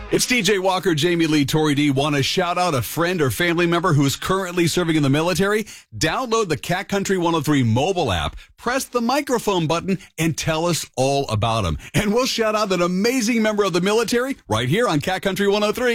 It's DJ Walker, Jamie Lee, Tori D. Want to shout out a friend or family member who's currently serving in the military? Download the Cat Country 103 mobile app, press the microphone button, and tell us all about them. And we'll shout out an amazing member of the military right here on Cat Country 103.